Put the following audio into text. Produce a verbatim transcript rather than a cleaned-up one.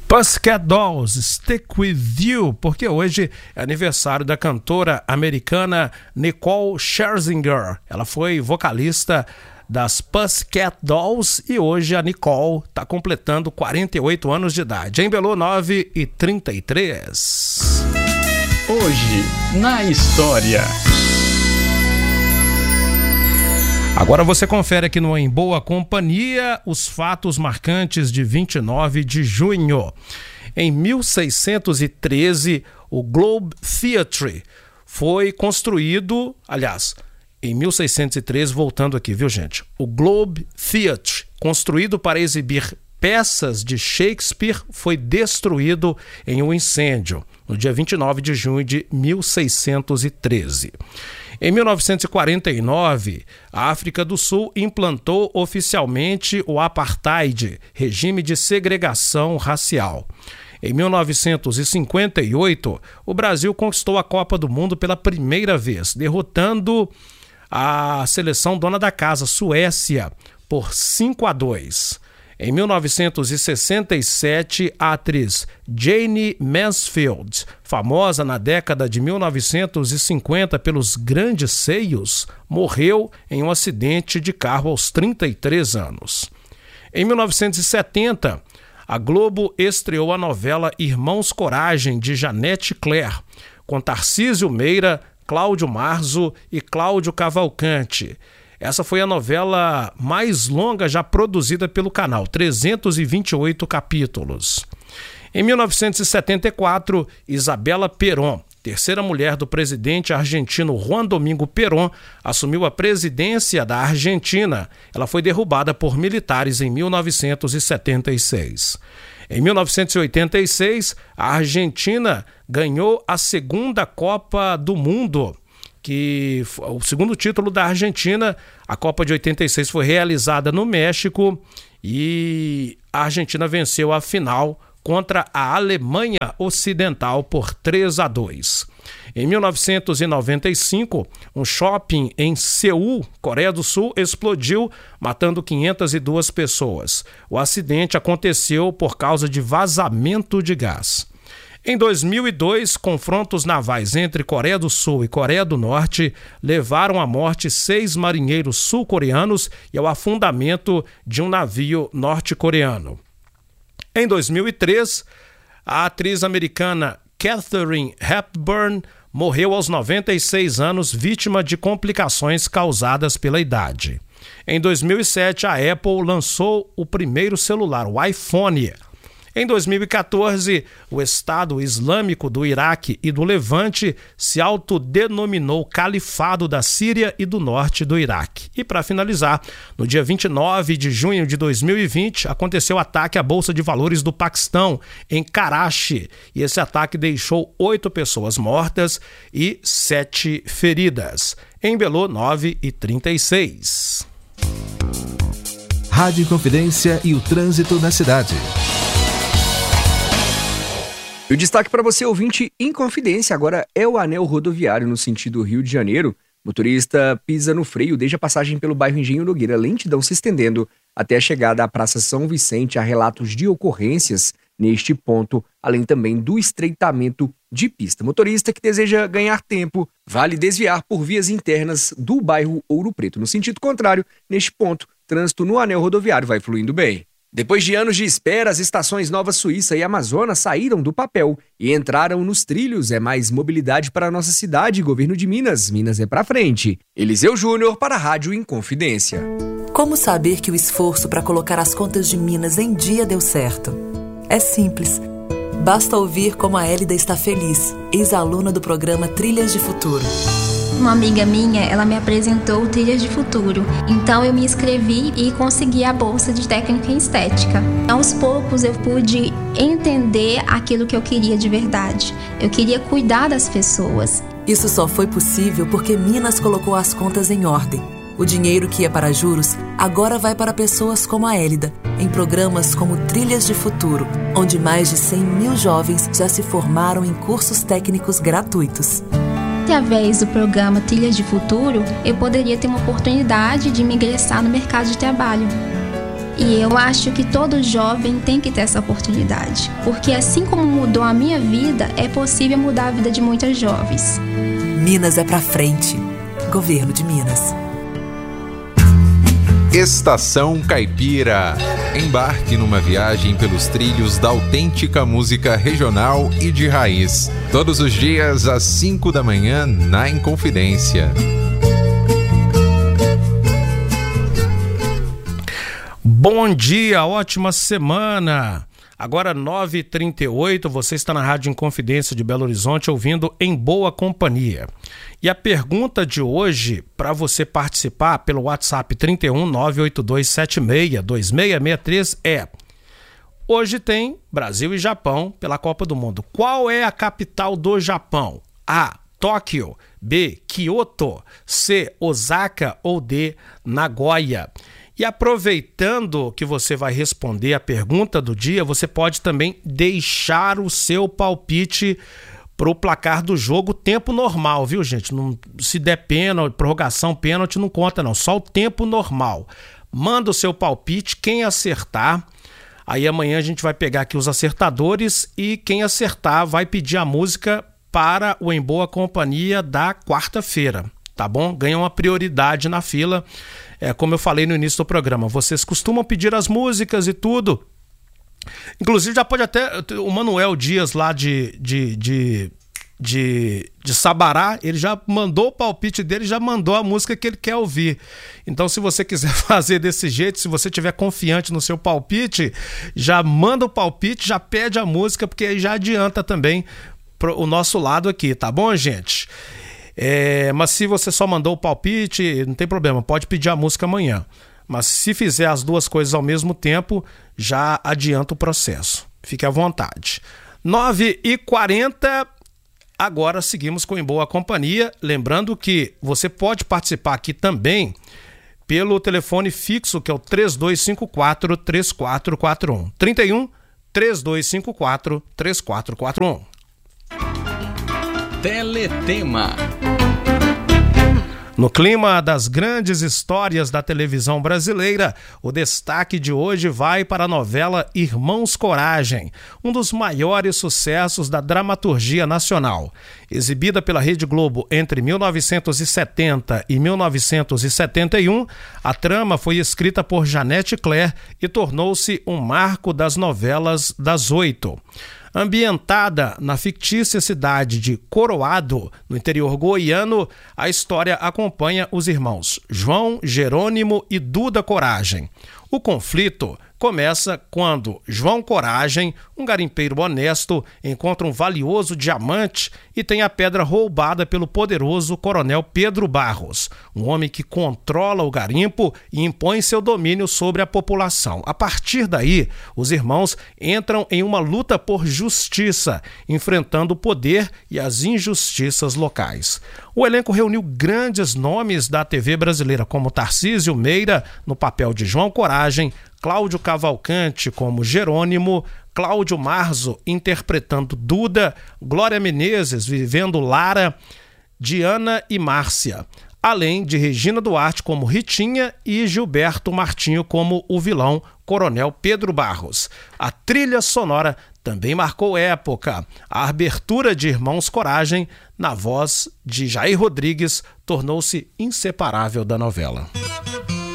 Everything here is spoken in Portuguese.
Pussycat Dolls, Stick With You, porque hoje é aniversário da cantora americana Nicole Scherzinger. Ela foi vocalista das Pussycat Dolls e hoje a Nicole está completando quarenta e oito anos de idade. Em Belo, nove e trinta e três. Hoje, na história. Agora você confere aqui no Em Boa Companhia os fatos marcantes de vinte e nove de junho. Em mil seiscentos e treze, o Globe Theatre foi construído, aliás, em mil seiscentos e treze, voltando aqui, viu gente? O Globe Theatre, construído para exibir peças de Shakespeare, foi destruído em um incêndio, no dia vinte e nove de junho de mil seiscentos e treze. Em mil novecentos e quarenta e nove, a África do Sul implantou oficialmente o apartheid, regime de segregação racial. Em mil novecentos e cinquenta e oito, o Brasil conquistou a Copa do Mundo pela primeira vez, derrotando a seleção dona da casa, Suécia, por cinco a dois. Em mil novecentos e sessenta e sete, a atriz Jane Mansfield, famosa na década de mil novecentos e cinquenta pelos grandes seios, morreu em um acidente de carro aos trinta e três anos. Em mil novecentos e setenta, a Globo estreou a novela Irmãos Coragem, de Janete Claire, com Tarcísio Meira, Cláudio Marzo e Cláudio Cavalcante. Essa foi a novela mais longa já produzida pelo canal, trezentos e vinte e oito capítulos. Em mil novecentos e setenta e quatro, Isabela Perón, terceira mulher do presidente argentino Juan Domingo Perón, assumiu a presidência da Argentina. Ela foi derrubada por militares em mil novecentos e setenta e seis. Em mil novecentos e oitenta e seis, a Argentina ganhou a segunda Copa do Mundo, que o segundo título da Argentina. A Copa de oitenta e seis foi realizada no México e a Argentina venceu a final contra a Alemanha Ocidental por três a dois. Em mil novecentos e noventa e cinco, um shopping em Seul, Coreia do Sul, explodiu, matando quinhentas e duas pessoas. O acidente aconteceu por causa de vazamento de gás. Em dois mil e dois, confrontos navais entre Coreia do Sul e Coreia do Norte levaram à morte seis marinheiros sul-coreanos e ao afundamento de um navio norte-coreano. Em dois mil e três, a atriz americana Katharine Hepburn morreu aos noventa e seis anos, vítima de complicações causadas pela idade. Em dois mil e sete, a Apple lançou o primeiro celular, o iPhone. Em dois mil e quatorze, o Estado Islâmico do Iraque e do Levante se autodenominou Califado da Síria e do Norte do Iraque. E para finalizar, no dia vinte e nove de junho de dois mil e vinte, aconteceu o ataque à Bolsa de Valores do Paquistão, em Karachi. E esse ataque deixou oito pessoas mortas e sete feridas. Em Belo, nove e trinta e seis. Rádio Inconfidência e o trânsito na cidade. E o destaque para você, ouvinte, Inconfidência, agora é o anel rodoviário no sentido Rio de Janeiro. Motorista pisa no freio desde a passagem pelo bairro Engenho Nogueira, lentidão se estendendo até a chegada à Praça São Vicente. Há relatos de ocorrências neste ponto, além também do estreitamento de pista. Motorista que deseja ganhar tempo, vale desviar por vias internas do bairro Ouro Preto. No sentido contrário, neste ponto, trânsito no anel rodoviário vai fluindo bem. Depois de anos de espera, as estações Nova Suíça e Amazonas saíram do papel e entraram nos trilhos. É mais mobilidade para a nossa cidade. Governo de Minas. Minas é pra frente. Eliseu Júnior para a Rádio Inconfidência. Como saber que o esforço para colocar as contas de Minas em dia deu certo? É simples. Basta ouvir como a Hélida está feliz, ex-aluna do programa Trilhas de Futuro. Uma amiga minha, ela me apresentou o Trilhas de Futuro. Então eu me inscrevi e consegui a bolsa de técnica em estética. Aos poucos eu pude entender aquilo que eu queria de verdade. Eu queria cuidar das pessoas. Isso só foi possível porque Minas colocou as contas em ordem. O dinheiro que ia para juros agora vai para pessoas como a Hélida, em programas como Trilhas de Futuro, onde mais de cem mil jovens já se formaram em cursos técnicos gratuitos. Através do programa Trilhas de Futuro, eu poderia ter uma oportunidade de me ingressar no mercado de trabalho. E eu acho que todo jovem tem que ter essa oportunidade, porque assim como mudou a minha vida, é possível mudar a vida de muitas jovens. Minas é pra frente. Governo de Minas. Estação Caipira. Embarque numa viagem pelos trilhos da autêntica música regional e de raiz. Todos os dias às cinco da manhã na Inconfidência. Bom dia, ótima semana. Agora nove e trinta e oito, você está na Rádio Inconfidência de Belo Horizonte ouvindo Em Boa Companhia. E a pergunta de hoje, para você participar pelo WhatsApp trinta e um, nove oito dois sete seis, dois seis seis três é: hoje tem Brasil e Japão pela Copa do Mundo. Qual é a capital do Japão? A. Tóquio. B. Kyoto. C. Osaka. Ou D. Nagoya. E aproveitando que você vai responder a pergunta do dia, você pode também deixar o seu palpite para o placar do jogo, tempo normal, viu, gente? Não, se der pênalti, prorrogação, pênalti, não conta não, só o tempo normal. Manda o seu palpite, quem acertar, aí amanhã a gente vai pegar aqui os acertadores e quem acertar vai pedir a música para o Em Boa Companhia da quarta-feira, tá bom? Ganha uma prioridade na fila. É, como eu falei no início do programa, vocês costumam pedir as músicas e tudo. Inclusive já pode até... O Manuel Dias lá de, de, de, de, de Sabará, ele já mandou o palpite dele, já mandou a música que ele quer ouvir. Então se você quiser fazer desse jeito, se você estiver confiante no seu palpite, já manda o palpite, já pede a música, porque aí já adianta também pro, o nosso lado aqui, tá bom, gente? É, mas se você só mandou o palpite, não tem problema, pode pedir a música amanhã. Mas se fizer as duas coisas ao mesmo tempo, já adianta o processo. Fique à vontade. nove e quarenta, agora seguimos com Em Boa Companhia. Lembrando que você pode participar aqui também pelo telefone fixo, que é o três dois cinco quatro, três quatro quatro um. trinta e um, três dois cinco quatro, três quatro quatro um. Teletema. No clima das grandes histórias da televisão brasileira, o destaque de hoje vai para a novela Irmãos Coragem, um dos maiores sucessos da dramaturgia nacional. Exibida pela Rede Globo entre mil novecentos e setenta e mil novecentos e setenta e um, a trama foi escrita por Janete Claire e tornou-se um marco das novelas das oito. Ambientada na fictícia cidade de Coroado, no interior goiano, a história acompanha os irmãos João, Jerônimo e Duda Coragem. O conflito começa quando João Coragem, um garimpeiro honesto, encontra um valioso diamante e tem a pedra roubada pelo poderoso coronel Pedro Barros, um homem que controla o garimpo e impõe seu domínio sobre a população. A partir daí, os irmãos entram em uma luta por justiça, enfrentando o poder e as injustiças locais. O elenco reuniu grandes nomes da T V brasileira, como Tarcísio Meira, no papel de João Coragem, Cláudio Cavalcante como Jerônimo, Cláudio Marzo interpretando Duda, Glória Menezes vivendo Lara, Diana e Márcia, além de Regina Duarte como Ritinha e Gilberto Martinho como o vilão Coronel Pedro Barros. A trilha sonora também marcou época. A abertura de Irmãos Coragem, na voz de Jair Rodrigues, tornou-se inseparável da novela.